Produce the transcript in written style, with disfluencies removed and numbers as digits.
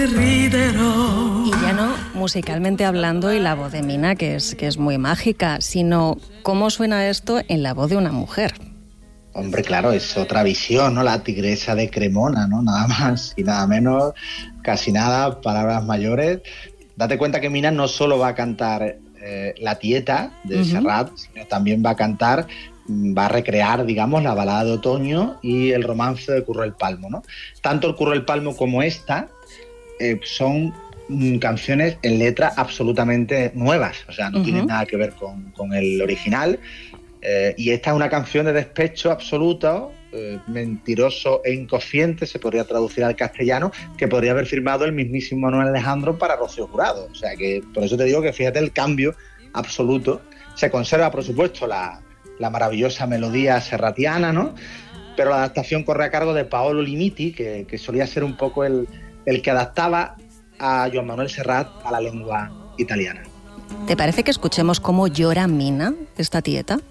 Y ya no musicalmente hablando y la voz de Mina, que es muy mágica, sino cómo suena esto en la voz de una mujer. Hombre, claro, es otra visión, ¿no? La tigresa de Cremona, ¿no? Nada más y nada menos, casi nada, palabras mayores. Date cuenta que Mina no solo va a cantar La Tieta de Serrat, sino también va a cantar, va a recrear, digamos, la balada de otoño y el romance de Curro el Palmo, ¿no? Tanto el Curro el Palmo como esta son canciones en letra absolutamente nuevas, o sea, no tienen nada que ver con el original. Y esta es una canción de despecho absoluto, mentiroso e inconsciente, se podría traducir al castellano, que podría haber firmado el mismísimo Manuel Alejandro para Rocío Jurado. O sea que por eso te digo que fíjate el cambio absoluto. Se conserva, por supuesto, la maravillosa melodía serratiana, ¿no? Pero la adaptación corre a cargo de Paolo Limiti, que solía ser un poco el que adaptaba a Joan Manuel Serrat a la lengua italiana. ¿Te parece que escuchemos cómo llora Mina, esta tieta?